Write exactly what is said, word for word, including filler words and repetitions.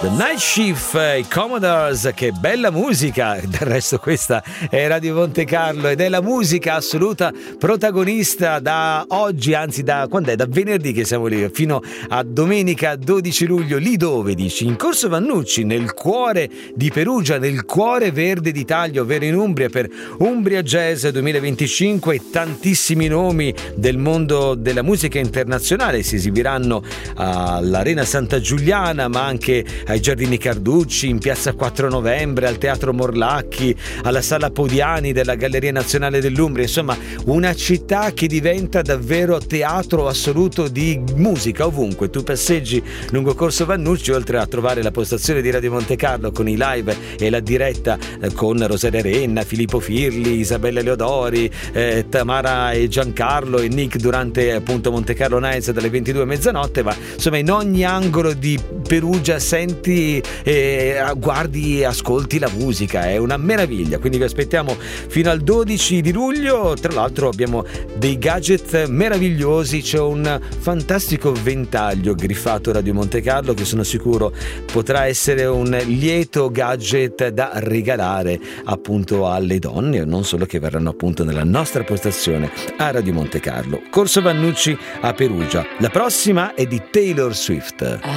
The Night Shift, i Commodores, che bella musica. Del resto questa è Radio Monte Carlo ed è la musica assoluta protagonista da oggi, anzi da quando è? Da venerdì che siamo lì fino a domenica dodici luglio. Lì dove dici? In Corso Vannucci, nel cuore di Perugia, nel cuore verde d'Italia, ovvero in Umbria, per Umbria Jazz duemilaventicinque. Tantissimi nomi del mondo della musica internazionale si esibiranno all'Arena Santa Giuliana, ma anche ai Giardini Carducci, in piazza quattro novembre, al Teatro Morlacchi, alla Sala Podiani della Galleria Nazionale dell'Umbria. Insomma, una città che diventa davvero teatro assoluto di musica ovunque. Tu passeggi lungo Corso Vannucci, oltre a trovare la postazione di Radio Monte Carlo con i live e la diretta con Rosaria Renna, Filippo Firli, Isabella Leodori, eh, Tamara e Giancarlo e Nick durante appunto Monte Carlo Nights dalle ventidue a mezzanotte, ma insomma in ogni angolo di Perugia senti, eh, guardi e ascolti la musica, è una meraviglia. Quindi vi aspettiamo fino al dodici di luglio. Tra l'altro abbiamo dei gadget meravigliosi, c'è un fantastico ventaglio griffato Radio Monte Carlo che sono sicuro potrà essere un lieto gadget da regalare appunto alle donne, non solo, che verranno appunto nella nostra postazione a Radio Monte Carlo. Corso Vannucci a Perugia. La prossima è di Taylor Swift.